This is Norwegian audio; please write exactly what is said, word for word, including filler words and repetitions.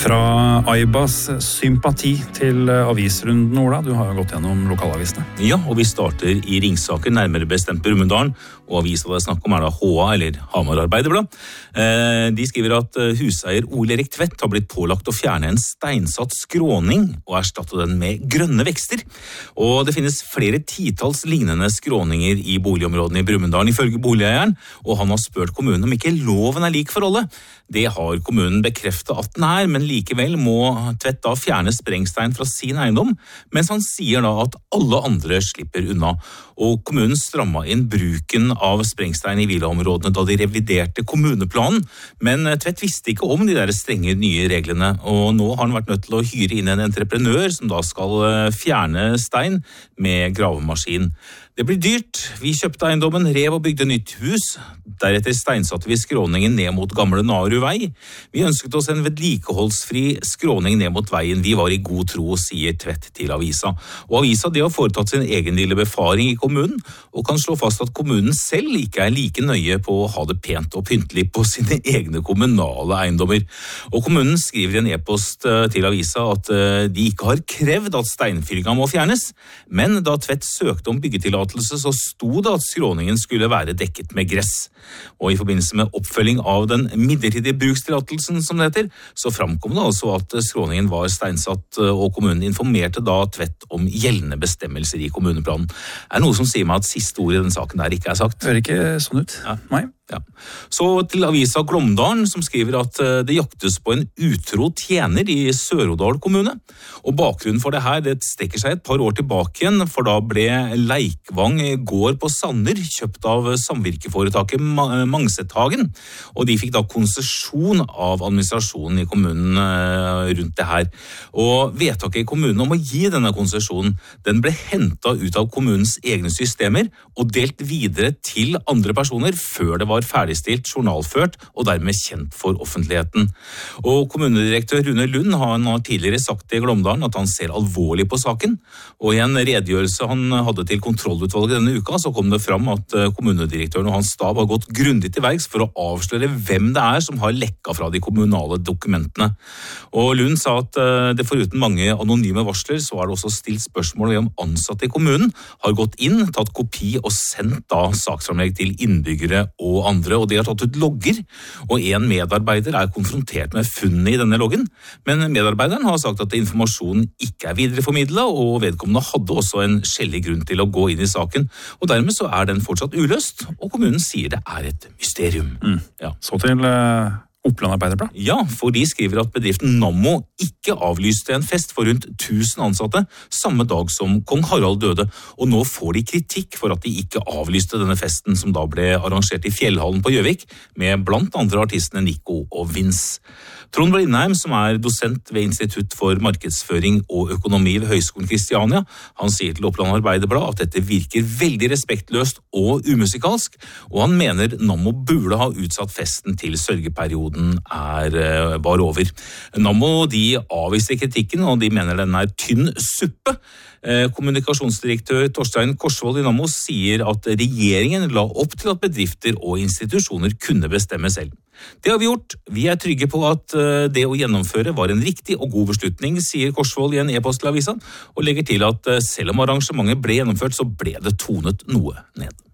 Fra Aibas sympati til avisrunden, Ola. Du har jo gått gjennom lokalavisene. Ja, og vi starter i Ringsaker, nærmere bestemt Brumunddal, og avisen det er snakk om er da H A, eller Hamar Arbeiderblad. De skriver at huseier Ole Erik Tvedt har blitt pålagt å fjerne en steinsatt skråning og erstatte den med grønne vekster. Og det finnes flere titals lignende skråninger i boligområdene i Brumunddal, ifølge boligeieren, og han har spurt kommunen om ikke loven er lik for alle. Det har kommunen bekreftet at den er, men likevel må Tvedt da fjerne sprengstein fra sin eiendom, mens han sier da at alle andre slipper unna. Og kommunen strammet inn bruken av sprengstein i villaområdene da de reviderte kommuneplanen, men Tvedt visste ikke om de der strenge nye reglene, og nå har han vært nødt til å hyre inn en entreprenør som da skal fjerne stein med gravemaskin. Det blir dyrt. Vi kjøpte eiendommen, rev og bygde nytt hus. Deretter steinsatte vi skråningen ned mot gamle Naru vei. Vi ønsket oss en vedlikeholdsfri skråning ned mot veien. Vi var i god tro, sier Tvedt til avisa. Og avisa de har foretatt sin egen lille befaring i kommunen, og kan slå fast at kommunen selv ikke er like nøye på å ha det pent og pyntelig på sine egne kommunale eiendommer. Og kommunen skriver i en e-post til avisa at de ikke har krevd at steinfyllinga må fjernes, men da Tvedt søkte om byggetillatelse så sto det at skråningen skulle være dekket med gress. Og i forbindelse med oppfølging av den midlertidige brukstillatelsen, som det heter, så framkom det altså at skråningen var steinsatt, og kommunen informerte da Tvedt om gjeldende bestemmelser i kommuneplanen. Er det noe som sier meg at siste ord i den saken der ikke er sagt? Hører ikke sånn ut. Ja. Nei. Ja. Så til avisa Glåmdalen, som skriver at det jaktes på en utro tjener i Sør-Odal kommune. Og bakgrunnen for det her, det strekker seg et par år tilbake igjen, for da ble Leikvang gård på Sanner kjøpt av samvirkeforetaket Mangsethagen, og de fikk da konsesjon av administrasjonen i kommunen rundt det her. Og vedtaket i kommunen om å gi denne konsesjonen, den ble hentet ut av kommunens egne systemer og delt videre til andre personer før det var ferdigstilt, journalført og dermed kjent for offentligheten. Og kommunedirektør Rune Lund har tidligere sagt til Glåmdalen at han ser alvorlig på saken, og i en redegjørelse han hadde til kontrollutvalget denne uka, så kom det fram at kommunedirektøren og hans stab har gått grundig til verks for å avsløre hvem det er som har lekket fra de kommunale dokumentene. Og Lund sa at det foruten mange anonyme varsler, så er det også stilt spørsmål ved om ansatte i kommunen har gått inn, tatt kopi og sendt da saksframlegg til innbyggere og andre, og de har tatt ut logger, og en medarbeider er konfrontert med funnene i denne loggen, men medarbeideren har sagt at informasjonen ikke er videreformidlet, og vedkommende hadde også en skjellig grunn til å gå inn i saken, og dermed så er den fortsatt uløst, og kommunen sier det er et mysterium. Mm. Ja. Så til uh, Oppland Arbeiderblad. Ja, for de skriver at bedriften Nammo ikke avlyste en fest for rundt tusen ansatte samme dag som kong Harald døde, og nå får de kritikk for at de ikke avlyste denne festen som da ble arrangert i Fjellhallen på Gjøvik, med blant andre artistene Nico og Vince. Trond Blindheim, som er dosent ved Institutt for markedsføring og økonomi ved Høgskolen Kristiania, han sier til Oppland Arbeiderblad at dette virker veldig respektløst og umusikalsk, og han mener Nammo burde ha utsatt festen til sørgeperioden er, var over. Nammo de avviser kritikken, og de mener den er tynn suppe. Kommunikasjonsdirektør Torstein Korsvold i Nammo sier at regjeringen la opp til at bedrifter og institusjoner kunne bestemme selv. Det har vi gjort. Vi er trygge på at det å gjennomføre var en riktig og god beslutning, sier Korsvold i en e-post til avisen, og legger til at selv om arrangementet ble gjennomført, så ble det tonet noe ned.